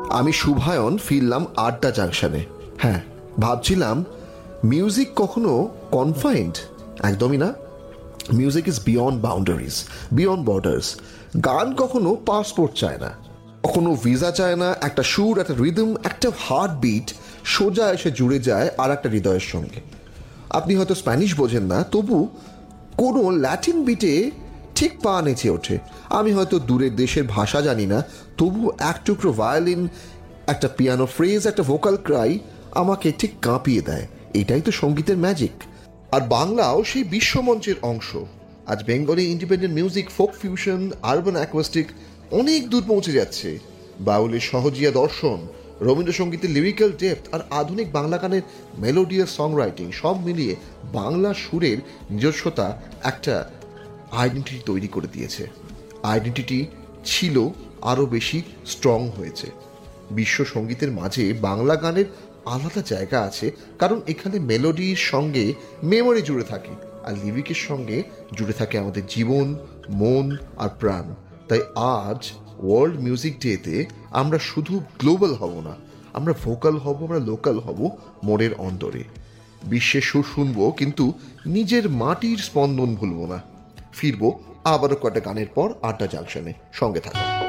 আমি শুভায়ন ফিরলাম আড্ডা জাংশনে। হ্যাঁ, ভাবছিলাম মিউজিক কখনো কনফাইন্ড? একদমই না। Music is beyond boundaries, beyond borders. গান কখনো পাসপোর্ট চায় না, কখনো ভিসা চায় না। একটা সুর, একটা রিদম, একটা হার্ট বিট সোজা এসে জুড়ে যায় আর একটা হৃদয়ের সঙ্গে। আপনি হয়তো স্প্যানিশ বোঝেন না, তবু কোনো ল্যাটিন বিটে ঠিক পা নেচে ওঠে। আমি হয়তো দূরের দেশের ভাষা জানি না, তবু এক টুকরো ভায়োলিন, একটা পিয়ানো ফ্রেজ, একটা ভোকাল ক্রাই আমাকে ঠিক কাঁপিয়ে দেয়। এটাই তো সঙ্গীতের ম্যাজিক। আর বাংলাও সেই বিশ্বমঞ্চের অংশ। আজ Bengali independent music, folk fusion, urban acoustic অনেক দূর পৌঁছে যাচ্ছে। বাউলের সহজিয়া দর্শন, রবীন্দ্রসঙ্গীতের লিরিক্যাল ডেপথ আর আধুনিক বাংলা গানের মেলোডিয়াস সং রাইটিং সব মিলিয়ে বাংলা সুরের নিজস্বতা একটা আইডেন্টিটি তৈরি করে দিয়েছে। আইডেন্টিটি ছিল, আরও বেশি স্ট্রং হয়েছে। বিশ্ব সঙ্গীতের মাঝে বাংলা গানের আলাদা জায়গা আছে, কারণ এখানে মেলোডির সঙ্গে মেমোরি জুড়ে থাকে, আর লিরিকের সঙ্গে জুড়ে থাকে আমাদের জীবন, মন আর প্রাণ। তাই আজ ওয়ার্ল্ড মিউজিক ডেতে আমরা শুধু গ্লোবাল হব না, আমরা ভোকাল হব, আমরা লোকাল হব মনের অন্তরে। বিশ্বের সুর শুনবো, কিন্তু নিজের মাটির স্পন্দন ভুলব না। ফিরবো আবারও কয়েকটা গানের পর আড্ডা জাংশনে। সঙ্গে থাকো।